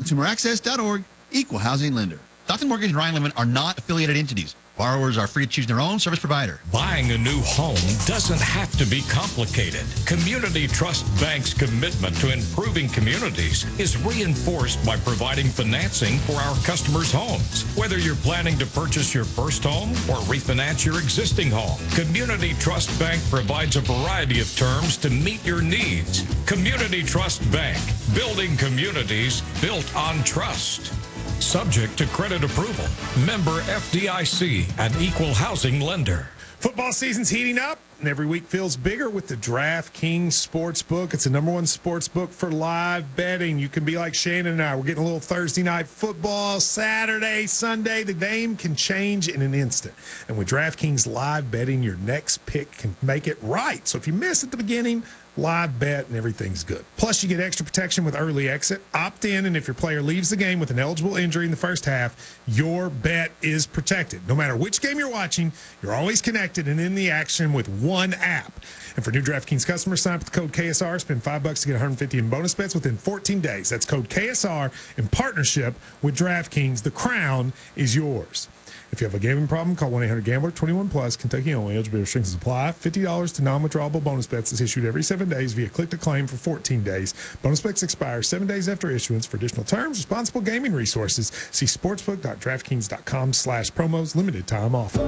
ConsumerAccess.org, Equal Housing Lender. Stockton Mortgage and Ryan Lemon are not affiliated entities. Borrowers are free to choose their own service provider. Buying a new home doesn't have to be complicated. Community Trust Bank's commitment to improving communities is reinforced by providing financing for our customers' homes. Whether you're planning to purchase your first home or refinance your existing home, Community Trust Bank provides a variety of terms to meet your needs. Community Trust Bank, building communities built on trust. Subject to credit approval. Member FDIC, an equal housing lender. Football season's heating up, and every week feels bigger with the DraftKings Sportsbook. It's the #1 sportsbook for live betting. You can be like Shannon and I. We're getting a little Thursday night football, Saturday, Sunday. The game can change in an instant. And with DraftKings live betting, your next pick can make it right. So if you miss at the beginning, live bet, and everything's good. Plus, you get extra protection with early exit. Opt in, and if your player leaves the game with an eligible injury in the first half, your bet is protected. No matter which game you're watching, you're always connected and in the action with one app. And for new DraftKings customers, sign up with the code KSR. Spend $5 to get $150 in bonus bets within 14 days. That's code KSR in partnership with DraftKings. The crown is yours. If you have a gambling problem, call 1-800-GAMBLER, 21 plus, Kentucky only. Eligibility restrictions apply. $50 to non-withdrawable bonus bets is issued every 7 days via click-to-claim for 14 days. Bonus bets expire 7 days after issuance. For additional terms, responsible gaming resources, see sportsbook.draftkings.com/promos. Limited time offer.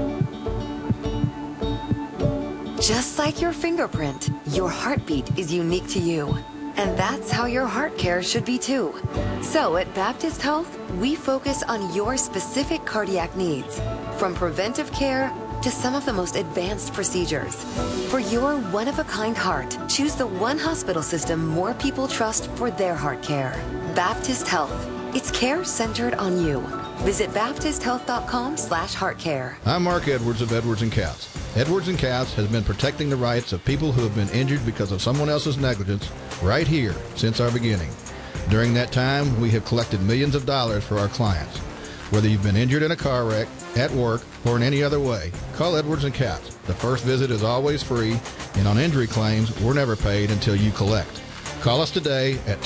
Just like your fingerprint, your heartbeat is unique to you. And that's how your heart care should be too. So at Baptist Health, we focus on your specific cardiac needs, from preventive care to some of the most advanced procedures. For your one-of-a-kind heart, choose the one hospital system more people trust for their heart care. Baptist Health. It's care centered on you. Visit baptisthealth.com/heartcare. I'm Mark Edwards of Edwards & Katz. Edwards & Katz has been protecting the rights of people who have been injured because of someone else's negligence right here since our beginning. During that time, we have collected millions of dollars for our clients. Whether you've been injured in a car wreck, at work, or in any other way, call Edwards & Katz. The first visit is always free, and on injury claims, we're never paid until you collect. Call us today at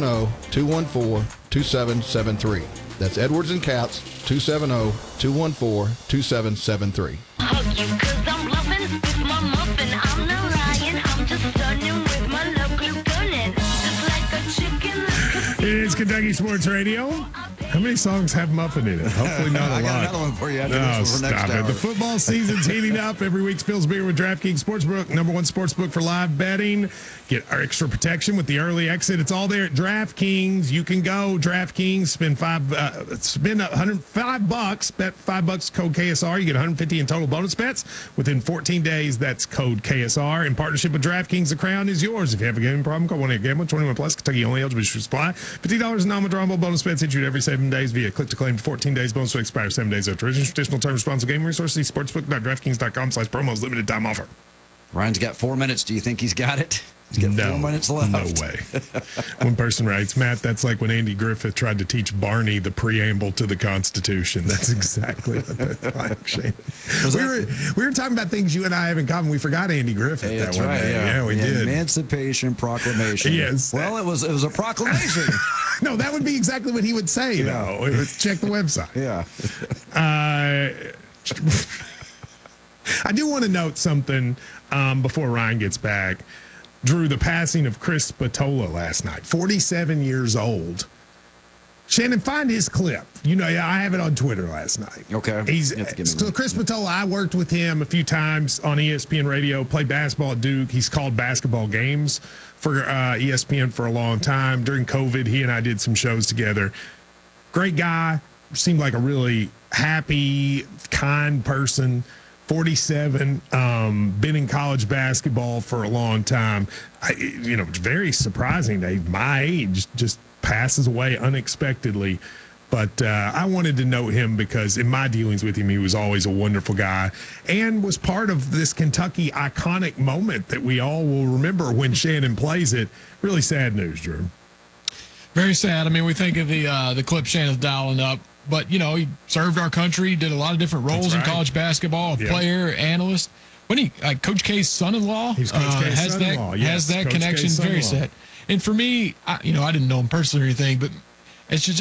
270-214-2773. That's Edwards & Katz, 270-214-2773. Hug you 'cause I'm bluffing with my muffin. I'm not lying, I'm just stunning with my love glue gunning. Just like a chicken. It is Kentucky Sports Radio. How many songs have muffin in it? Hopefully not a lot. I got another one for you. No, stop it. The football season's heating up. Every week feels bigger with DraftKings Sportsbook, #1 sportsbook for live betting. Get our extra protection with the early exit. It's all there at DraftKings. You can go DraftKings, spend $105, bet $5, code KSR. You get $150 in total bonus bets within 14 days. That's code KSR. In partnership with DraftKings, the crown is yours. If you have a gaming problem, call 1-800-GAMBLER, 21 plus, Kentucky only. Eligibility supply. $50 in non-withdrawable bonus bets issued every 7 days via click-to-claim for 14 days. Bonus will expire 7 days after issuance. Additional terms, responsible gaming resources. See sportsbook.draftkings.com/promos. Limited time offer. Ryan's got 4 minutes. Do you think he's got it? He's got 4 minutes left. No way. One person writes, Matt, that's like when Andy Griffith tried to teach Barney the preamble to the Constitution. That's exactly what that's like, Shane. We were talking about things you and I have in common. We forgot Andy Griffith that one day. Yeah, we did. Emancipation Proclamation. Yes. Well, it was a proclamation. No, that would be exactly what he would say, though. Check the website. Yeah. I do want to note something before Ryan gets back. Drew, the passing of Chris Spatola last night, 47 years old. Shannon, find his clip. You know, I have it on Twitter last night. Okay. So Chris Spatola, I worked with him a few times on ESPN Radio, played basketball at Duke. He's called basketball games for ESPN for a long time. During COVID, he and I did some shows together. Great guy. Seemed like a really happy, kind person. 47, been in college basketball for a long time. It's very surprising that my age just passes away unexpectedly. But I wanted to note him because in my dealings with him, he was always a wonderful guy and was part of this Kentucky iconic moment that we all will remember when Shannon plays it. Really sad news, Drew. Very sad. I mean, we think of the clip Shannon's dialing up. But, he served our country, did a lot of different roles in college basketball, player, analyst. Coach K's son-in-law has that connection. Very sad. And for me, I didn't know him personally or anything, but it's just